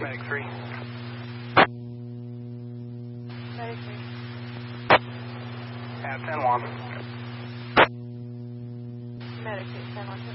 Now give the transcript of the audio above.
Medic 3. Medic 3. At 10-1. Medic 2, 10 on 2.